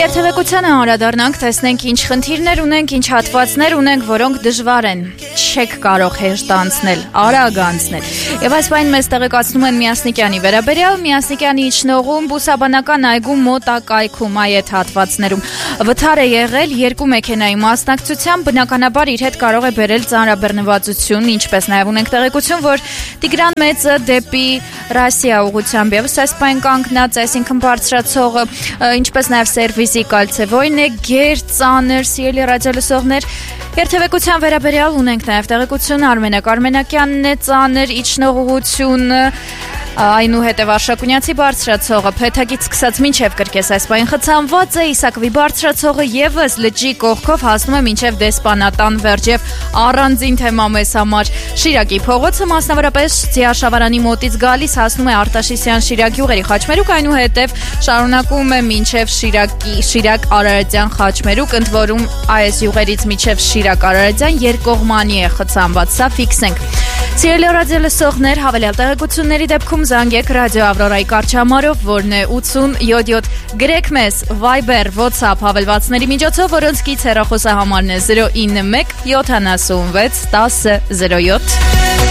Երթևեկությանը անդրադառնանք, տեսնենք ինչ խնդիրներ ունենք, ինչ հատվածներ ունենք, որոնք դժվար են, չեք կարող հեշտ անցնել, արագ անցնել։ Եվ այս բանը մեզ տեղեկացնում են Միասնիկյանի վերաբերյալ, Միասնիկյանի իջնողում բուսաբանական այգու մոտակայքում այդ հատվածներում վթար է եղել 2 մեքենայի մասնակցությամբ, բնականաբար իր հետ կարող է բերել ծանրաբեռնվածություն, ինչպես նաև ունենք տեղեկություն, որ Տիգրան Մեծը դեպի Ռասիա ուղղությամբ եւս այս բան կանգնած, այսինքն բարձրացողը, ինչպես նաև սերվիսի կալցեվոյն է, գեր, ծանր, սիրելի ռադիոլսողներ, երթևեկության վերաբերյալ ունենք նաև տեղեկություն, Արմենակ Արմենակյանն է, ծանր իջնողություն, այնուհետև Արշակունյացի բարձրացողը փեթակից սկսած մինչև կրկես այս բան խցանված է, Իսակովի բարձրացողը եւս լճի կողքով հասնում է մինչև Դեսպանատան վերջ եւ առանձին թեմա մեզ համար Շիրակի փողոցը, մասնավորապես Ձիաշավարանի մոտից գալիս հասնում է Արտաշիսյան Շիրակ յուղերի խաչմերուկ, այնուհետև շարունակում է մինչև Շիրակ Արարատյան խաչմերուկ, ընդ որում այս յուղերից մինչև Շիրակ Արարատյան երկկողմանի է խցանված, սա ֆիքսենք։ Սիրելի ռադիոլսողներ, հավելյալ տեղեկությունների դեպքում զանգեք Ռադիո Ավրորայի կարճամարով, որն է 8077, գրեք մեզ Viber, WhatsApp հավելվածների միջոցով, որոնց կից հեռախոսահամարն է 091 76 10 07։